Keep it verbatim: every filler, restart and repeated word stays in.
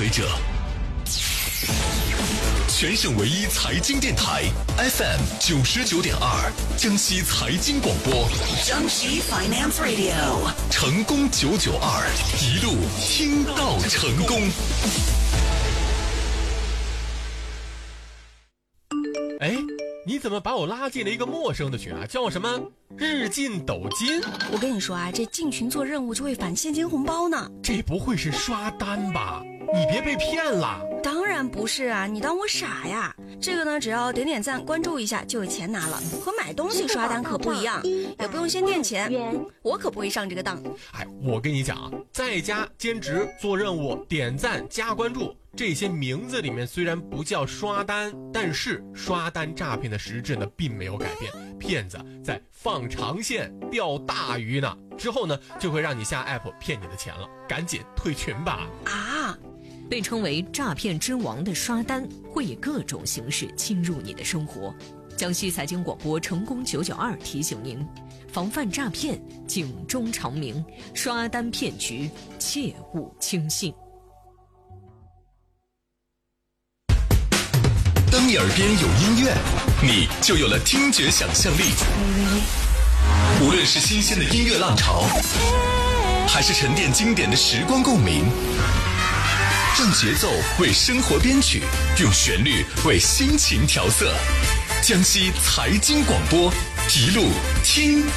为者。全省唯一财经电台 F M 九十九点二，江西财经广播， 江西 Finance Radio， 成功九九二，一路听到成功。 哎，你怎么把我拉进了一个陌生的群啊？叫什么日进斗金？ 我跟你说啊，这进群做任务就会返现金红包呢。 这不会是刷单吧？你别被骗了。 当然不是啊，你当我傻呀？这个呢，只要点点赞关注一下就有钱拿了，和买东西刷单可不一样，也不用先垫钱，我可不会上这个当。 哎，我跟你讲啊，在家兼职做任务点赞加关注，这些名字里面虽然不叫刷单，但是刷单诈骗的实质呢并没有改变，骗子在放长线钓大鱼呢，之后呢就会让你下 app 骗你的钱了，赶紧退群吧。 啊， 被称为诈骗之王的刷单会以各种形式侵入你的生活。江西财经广播成功九九二提醒您，防范诈骗，警钟长鸣，刷单骗局切勿轻信。 当你耳边有音乐，你就有了听觉想象力。无论是新鲜的音乐浪潮，还是沉淀经典的时光共鸣，让节奏为生活编曲，用旋律为心情调色。江西财经广播，一路听